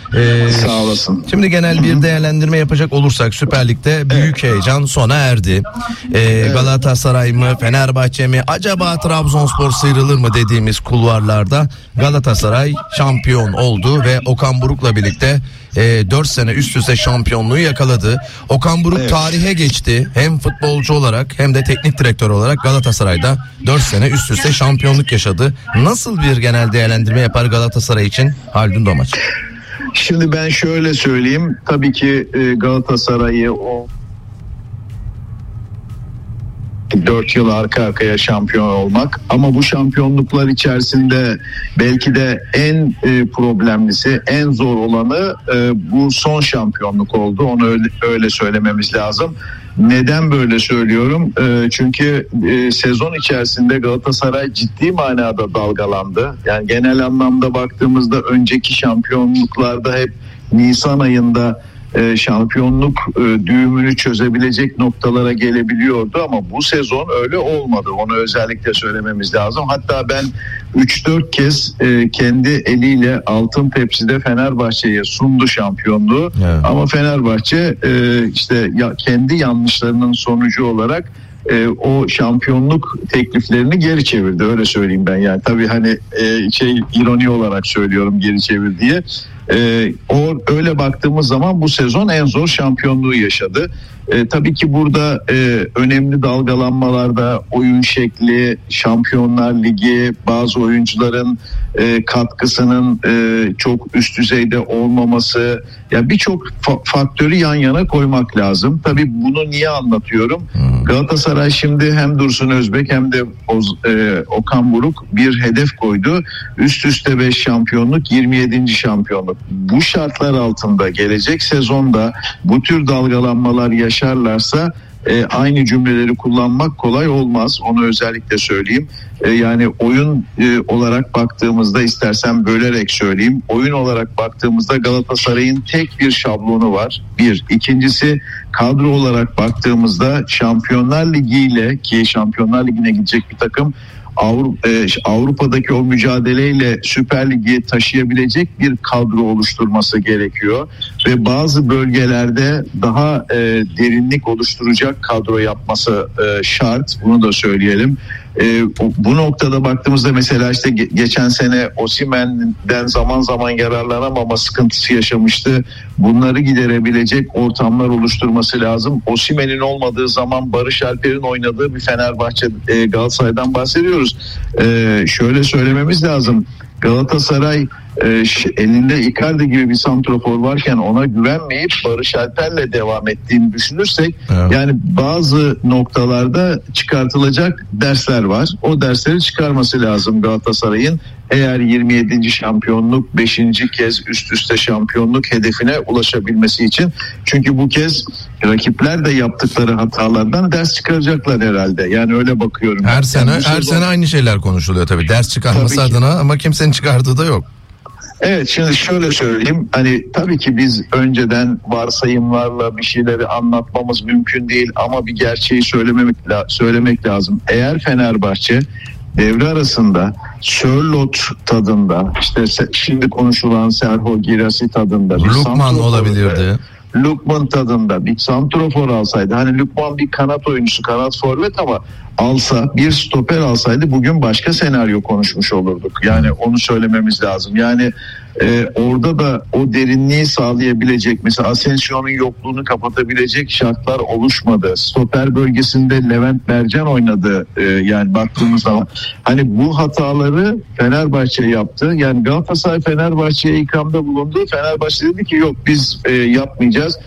Sağ olasın. Şimdi genel bir değerlendirme yapacak olursak Süper Lig'de büyük heyecan sona erdi. Galatasaray mı, Fenerbahçe mi, acaba Trabzonspor sıyrılır mı dediğimiz kulvarlarda Galatasaray şampiyon oldu ve Okan Buruk'la birlikte 4 sene üst üste şampiyonluğu yakaladı. Okan Buruk tarihe geçti. Hem futbolcu olarak hem de teknik direktör olarak Galatasaray'da 4 sene üst üste şampiyonluk yaşadı. Nasıl bir genel değerlendirme yapar Galatasaray için Haldun Domaç? Şimdi ben şöyle söyleyeyim. Tabii ki Galatasaray'ı o 4 yıl arka arkaya şampiyon olmak, ama bu şampiyonluklar içerisinde belki de en problemlisi, en zor olanı bu son şampiyonluk oldu. Onu öyle söylememiz lazım. Neden böyle söylüyorum? Çünkü sezon içerisinde Galatasaray ciddi manada dalgalandı. Yani genel anlamda baktığımızda önceki şampiyonluklarda hep Nisan ayında şampiyonluk düğümünü çözebilecek noktalara gelebiliyordu, ama bu sezon öyle olmadı. Onu özellikle söylememiz lazım. Hatta ben 3-4 kez kendi eliyle altın tepside Fenerbahçe'ye sundu şampiyonluğu. Evet. Ama Fenerbahçe işte kendi yanlışlarının sonucu olarak o şampiyonluk tekliflerini geri çevirdi. Öyle söyleyeyim ben. Yani tabii hani ironi olarak söylüyorum geri çevir diye. Öyle baktığımız zaman bu sezon en zor şampiyonluğu yaşadı. Tabii ki burada önemli dalgalanmalarda oyun şekli, Şampiyonlar Ligi, bazı oyuncuların katkısının çok üst düzeyde olmaması, ya birçok faktörü yan yana koymak lazım. Tabii bunu niye anlatıyorum? Galatasaray şimdi hem Dursun Özbek hem de Okan Buruk bir hedef koydu. Üst üste 5 şampiyonluk, 27. şampiyonluk. Bu şartlar altında gelecek sezonda bu tür dalgalanmalar yaşarlarsa aynı cümleleri kullanmak kolay olmaz. Onu özellikle söyleyeyim. Yani oyun olarak baktığımızda, istersen bölerek söyleyeyim. Oyun olarak baktığımızda Galatasaray'ın tek bir şablonu var. Bir. İkincisi, kadro olarak baktığımızda Şampiyonlar Ligi ile, ki Şampiyonlar Ligi'ne gidecek bir takım, Avrupa'daki o mücadeleyle Süper Lig'i taşıyabilecek bir kadro oluşturması gerekiyor ve bazı bölgelerde daha derinlik oluşturacak kadro yapması şart. Bunu da söyleyelim. Bu noktada baktığımızda mesela işte geçen sene Osimhen'den zaman zaman yararlanamama sıkıntısı yaşamıştı. Bunları giderebilecek ortamlar oluşturması lazım. Osimhen'in olmadığı zaman Barış Alper'in oynadığı bir Fenerbahçe, Galatasaray'dan bahsediyoruz. Şöyle söylememiz lazım. Galatasaray elinde Icardi gibi bir santrafor varken ona güvenmeyip Barış Alper'le devam ettiğini düşünürsek, evet, yani bazı noktalarda çıkartılacak dersler var. O dersleri çıkarması lazım Galatasaray'ın, eğer 27. şampiyonluk, 5. kez üst üste şampiyonluk hedefine ulaşabilmesi için. Çünkü bu kez rakipler de yaptıkları hatalardan ders çıkaracaklar herhalde. Yani öyle bakıyorum. Her sene aynı şeyler konuşuluyor tabii. Ders çıkarması adına, ama kimsenin çıkardığı da yok. Evet, şimdi şöyle söyleyeyim, hani tabii ki biz önceden varsayımlarla bir şeyleri anlatmamız mümkün değil, ama bir gerçeği söylemek lazım. Eğer Fenerbahçe devre arasında Sörloth tadında, işte şimdi konuşulan Serhou Guirassy tadında, Lukman olabilirdi. Lukman tadında bir santrofor alsaydı, hani Lukman bir kanat oyuncusu, kanat forvet, ama alsa, bir stoper alsaydı bugün başka senaryo konuşmuş olurduk. Yani onu söylememiz lazım. Yani orada da o derinliği sağlayabilecek, mesela Asensio'nun yokluğunu kapatabilecek şartlar oluşmadı. Stoper bölgesinde Levent Mercan oynadı. Yani baktığımız zaman hani bu hataları Fenerbahçe yaptı. Yani Galatasaray Fenerbahçe'ye ikramda bulundu. Fenerbahçe dedi ki yok, biz yapmayacağız.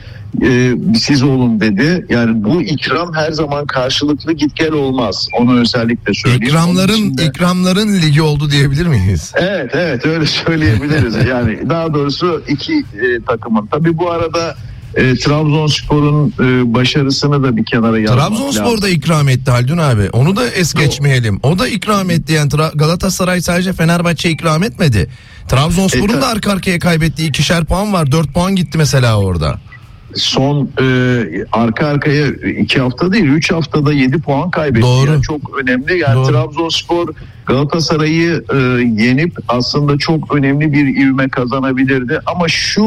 Siz olun dedi. Yani bu ikram her zaman karşılıklı, git gel olmaz. Onu özellikle söyleyeyim. İkramların ligi oldu diyebilir miyiz? Evet öyle söyleyebiliriz. Yani daha doğrusu iki takımın. Tabii bu arada Trabzonspor'un başarısını da bir kenara yazmak lazım. Trabzonspor da ikram etti Haldun abi. Onu da es geçmeyelim. O da ikram etti. Yani Galatasaray sadece Fenerbahçe ikram etmedi. Trabzonspor'un da arka arkaya kaybettiği 2'şer puan var. 4 puan gitti mesela orada. Son arka arkaya 2 hafta değil 3 haftada 7 puan kaybetti. Doğru. Yani çok önemli. Yani Doğru. Trabzonspor Galatasaray'ı yenip aslında çok önemli bir ivme kazanabilirdi. Ama şu